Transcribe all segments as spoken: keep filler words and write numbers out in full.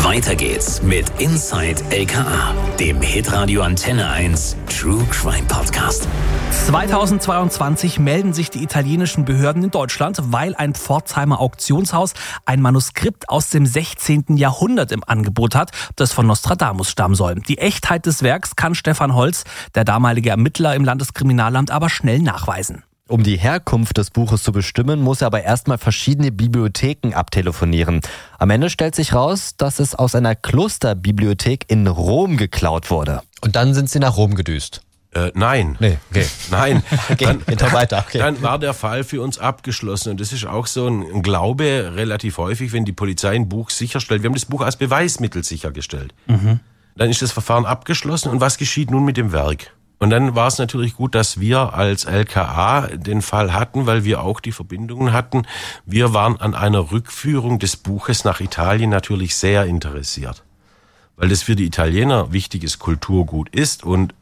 Weiter geht's mit Inside L K A, dem Hitradio Antenne eins True Crime Podcast. zweitausendzweiundzwanzig melden sich die italienischen Behörden in Deutschland, weil ein Pforzheimer Auktionshaus ein Manuskript aus dem sechzehnten Jahrhundert im Angebot hat, das von Nostradamus stammen soll. Die Echtheit des Werks kann Stefan Holz, der damalige Ermittler im Landeskriminalamt, aber schnell nachweisen. Um die Herkunft des Buches zu bestimmen, muss er aber erstmal verschiedene Bibliotheken abtelefonieren. Am Ende stellt sich raus, dass es aus einer Klosterbibliothek in Rom geklaut wurde. Und dann sind sie nach Rom gedüst. Äh, nein. Nee, okay. Nein. Okay, dann, geht doch weiter. Okay. Dann war der Fall für uns abgeschlossen. Und das ist auch so ein Glaube relativ häufig, wenn die Polizei ein Buch sicherstellt. Wir haben das Buch als Beweismittel sichergestellt. Mhm. Dann ist das Verfahren abgeschlossen. Und was geschieht nun mit dem Werk? Und dann war es natürlich gut, dass wir als L K A den Fall hatten, weil wir auch die Verbindungen hatten. Wir waren an einer Rückführung des Buches nach Italien natürlich sehr interessiert, weil das für die Italiener wichtiges Kulturgut ist und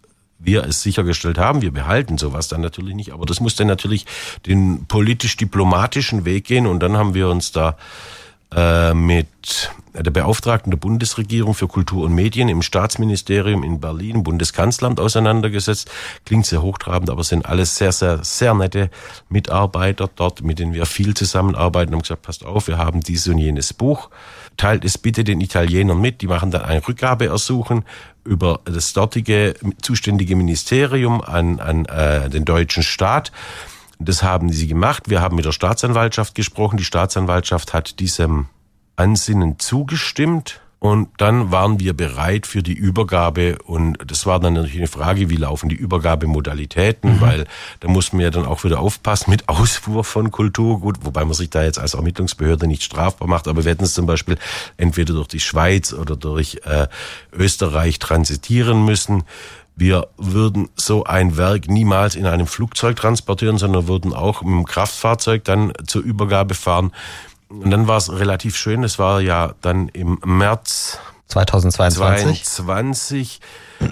wir es sichergestellt haben. Wir behalten sowas dann natürlich nicht, aber das muss dann natürlich den politisch-diplomatischen Weg gehen und dann haben wir uns da äh, mit der Beauftragten der Bundesregierung für Kultur und Medien im Staatsministerium in Berlin, im Bundeskanzleramt auseinandergesetzt. Klingt sehr hochtrabend, aber sind alles sehr, sehr, sehr nette Mitarbeiter dort, mit denen wir viel zusammenarbeiten und haben gesagt, passt auf, wir haben dieses und jenes Buch. Teilt es bitte den Italienern mit, die machen dann ein Rückgabeersuchen über das dortige zuständige Ministerium an, an äh, den deutschen Staat. Das haben sie gemacht. Wir haben mit der Staatsanwaltschaft gesprochen. Die Staatsanwaltschaft hat diesem Ansinnen zugestimmt und dann waren wir bereit für die Übergabe und das war dann natürlich eine Frage, wie laufen die Übergabemodalitäten, mhm. weil da muss man ja dann auch wieder aufpassen mit Ausfuhr von Kulturgut, wobei man sich da jetzt als Ermittlungsbehörde nicht strafbar macht, aber wir hätten es zum Beispiel entweder durch die Schweiz oder durch äh, Österreich transitieren müssen. Wir würden so ein Werk niemals in einem Flugzeug transportieren, sondern würden auch mit dem Kraftfahrzeug dann zur Übergabe fahren. Und dann war es relativ schön, es war ja dann im März zweitausendzweiundzwanzig zweiundzwanzig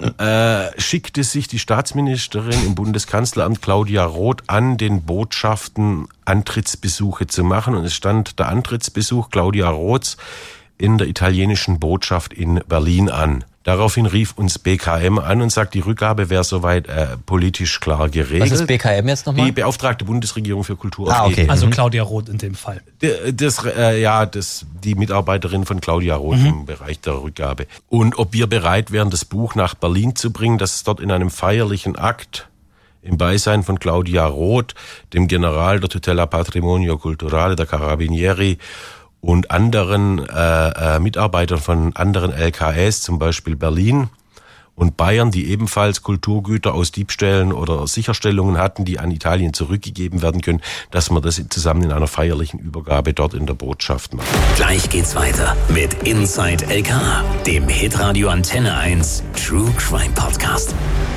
äh, schickte sich die Staatsministerin im Bundeskanzleramt Claudia Roth an, den Botschaften Antrittsbesuche zu machen. Und es stand der Antrittsbesuch Claudia Roths in der italienischen Botschaft in Berlin an. Daraufhin rief uns B K M an und sagt, die Rückgabe wäre soweit äh, politisch klar geregelt. Was ist B K M jetzt nochmal? Die Beauftragte Bundesregierung für Kultur und ah, okay. Medien. Also Claudia Roth in dem Fall. Das, äh, ja, das, die Mitarbeiterin von Claudia Roth mhm. im Bereich der Rückgabe. Und ob wir bereit wären, das Buch nach Berlin zu bringen, dass es dort in einem feierlichen Akt im Beisein von Claudia Roth, dem General der Tutela Patrimonio Culturale der Carabinieri und anderen äh, äh, Mitarbeitern von anderen L K As, zum Beispiel Berlin und Bayern, die ebenfalls Kulturgüter aus Diebstählen oder Sicherstellungen hatten, die an Italien zurückgegeben werden können, dass man das zusammen in einer feierlichen Übergabe dort in der Botschaft macht. Gleich geht's weiter mit Inside L K A, dem Hitradio Antenne eins True Crime Podcast.